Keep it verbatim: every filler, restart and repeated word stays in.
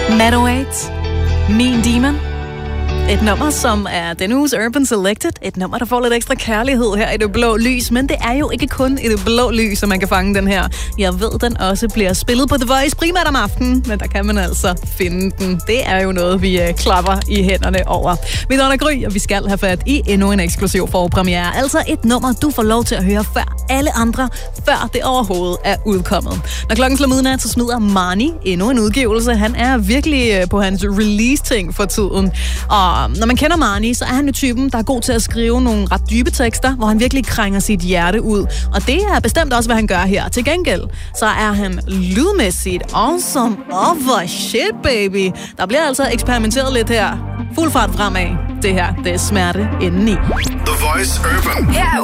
Madowait, Mean Demon. Et nummer, som er denne uges Urban Selected. Et nummer, der får lidt ekstra kærlighed her i det blå lys. Men det er jo ikke kun i det blå lys, at man kan fange den her. Jeg ved, den også bliver spillet på The Voice primært om aftenen. Men der kan man altså finde den. Det er jo noget, vi uh, klapper i hænderne over. Mit navn er Gry, og vi skal have fat i endnu en eksklusiv forpremiere. Altså et nummer, du får lov til at høre før alle andre, før det overhovedet er udkommet. Når klokken slår midnat, så smider Marnie endnu en udgivelse. Han er virkelig uh, på hans release-ting for tiden. Og når man kender Marnie, så er han jo typen, der er god til at skrive nogle ret dybe tekster, hvor han virkelig krænger sit hjerte ud. Og det er bestemt også, hvad han gør her. Til gengæld, så er han lydmæssigt awesome. Oh, for shit, baby. Der bliver altså eksperimenteret lidt her. Fuld fart fremad. Det her, det er smerte indeni. The Voice Urban. Her